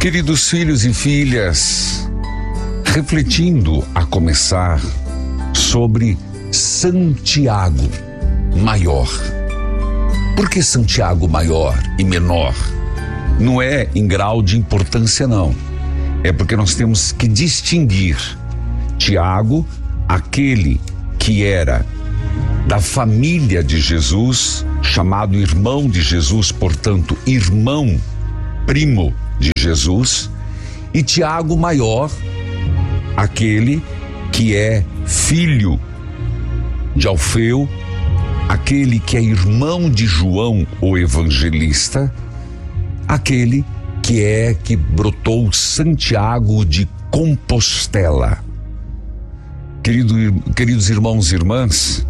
Queridos filhos e filhas, refletindo a começar sobre Santiago Maior. Por que Santiago Maior e menor? Não é em grau de importância, não. É porque nós temos que distinguir Tiago, aquele que era da família de Jesus, chamado irmão de Jesus, portanto, irmão primo de Jesus, e Tiago Maior, aquele que é filho de Alfeu, aquele que é irmão de João, o evangelista, aquele que brotou Santiago de Compostela. Queridos irmãos e irmãs,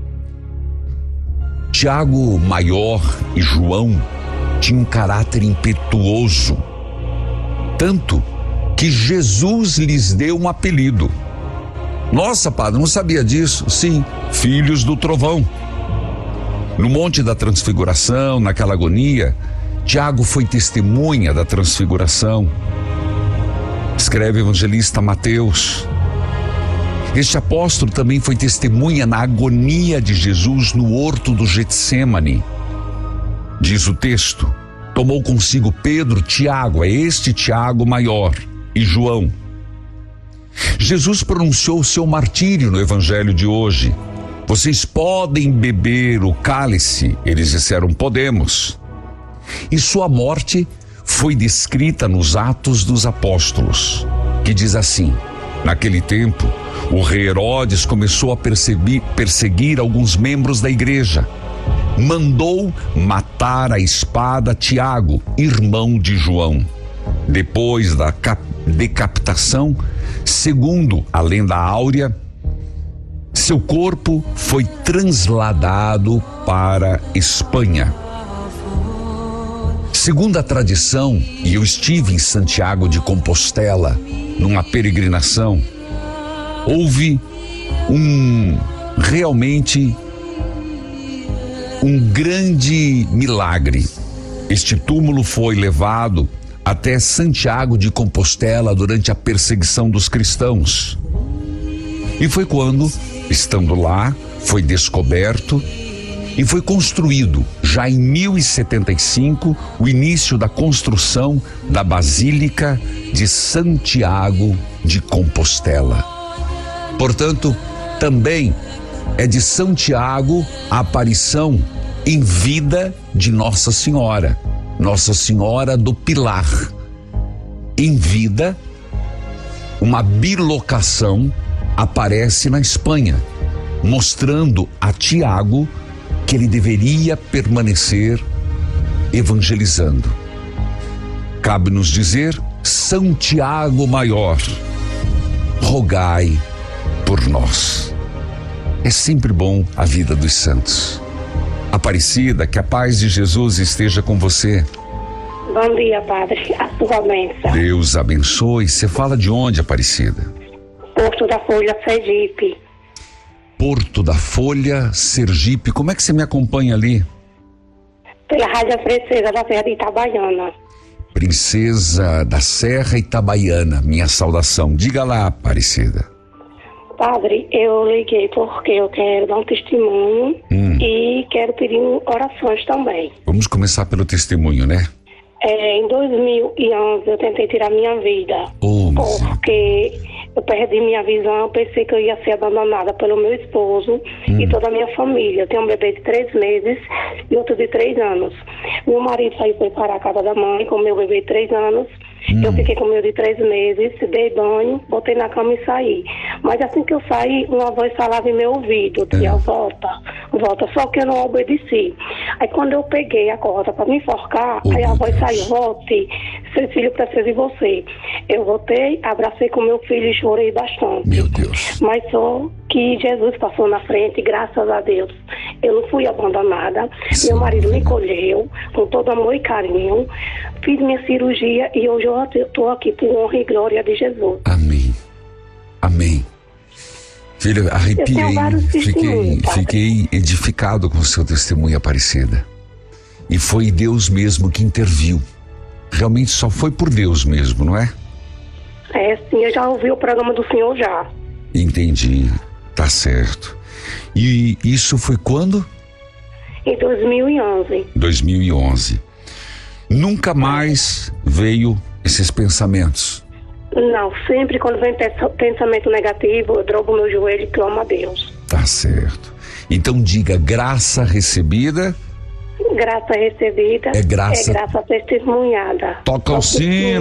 Tiago Maior e João tinham um caráter impetuoso, tanto que Jesus lhes deu um apelido. Nossa, padre, não sabia disso? Sim, filhos do trovão. No Monte da Transfiguração, naquela agonia, Tiago foi testemunha da transfiguração. Escreve o evangelista Mateus. Este apóstolo também foi testemunha na agonia de Jesus no horto do Getsêmani. Diz o texto, tomou consigo Pedro, Tiago, é este Tiago Maior, e João. Jesus pronunciou o seu martírio no evangelho de hoje. Vocês podem beber o cálice? Eles disseram, podemos. E sua morte foi descrita nos Atos dos Apóstolos, que diz assim: naquele tempo, o rei Herodes começou a perseguir alguns membros da igreja. Mandou matar à espada Tiago, irmão de João. Depois da decapitação, segundo a lenda áurea, seu corpo foi trasladado para Espanha. Segundo a tradição, e eu estive em Santiago de Compostela, numa peregrinação, houve realmente um grande milagre. Este túmulo foi levado até Santiago de Compostela durante a perseguição dos cristãos. E foi quando, estando lá, foi descoberto e foi construído, já em 1075, o início da construção da Basílica de Santiago de Compostela. Portanto, também é de Santiago a aparição em vida de Nossa Senhora do Pilar. Em vida, uma bilocação aparece na Espanha, mostrando a Tiago que ele deveria permanecer evangelizando. Cabe-nos dizer, Santiago Maior, rogai por nós. É sempre bom a vida dos santos. Aparecida, que a paz de Jesus esteja com você. Bom dia, padre. A sua bênção. Deus abençoe. Você fala de onde, Aparecida? Porto da Folha, Sergipe. Porto da Folha, Sergipe. Como é que você me acompanha ali? Pela Rádio Princesa da Serra de Itabaiana. Princesa da Serra Itabaiana, minha saudação. Diga lá, Aparecida. Padre, eu liguei porque eu quero dar um testemunho e quero pedir orações também. Vamos começar pelo testemunho, né? Em 2011 eu tentei tirar minha vida, porque eu perdi minha visão, pensei que eu ia ser abandonada pelo meu esposo e toda a minha família. Eu tenho um bebê de 3 meses e outro de 3 anos. Meu marido saiu para a casa da mãe com meu bebê de 3 anos. Eu fiquei com o meu de 3 meses, dei banho, botei na cama e saí. Mas assim que eu saí, uma voz falava em meu ouvido, dizia, volta, só que eu não obedeci. Aí quando eu peguei a corda para me enforcar, aí a voz saiu, volte, seu filho precisa de você. Eu voltei, abracei com meu filho e chorei bastante. Meu Deus. Mas só que Jesus passou na frente, graças a Deus. Eu não fui abandonada, meu marido me colheu com todo amor e carinho, fiz minha cirurgia e hoje eu estou aqui por honra e glória de Jesus. Amém. Amém. Filha, arrepiei, fiquei edificado com o seu testemunho, Aparecida. E foi Deus mesmo que interviu. realmente só foi por Deus mesmo, não é? É, sim, eu já ouvi o programa do senhor já. Entendi, tá certo. E isso foi quando? Em 2011. 2011. Nunca mais veio esses pensamentos? Não, sempre quando vem pensamento negativo, eu dobro meu joelho e clamo a Deus. Tá certo. Então diga, graça recebida. Graça recebida é graça testemunhada. Toca o sino.